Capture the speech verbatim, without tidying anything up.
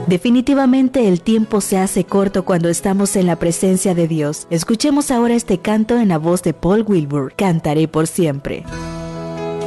Definitivamente el tiempo se hace corto cuando estamos en la presencia de Dios. Escuchemos ahora este canto en la voz de Paul Wilbur, Cantaré por siempre.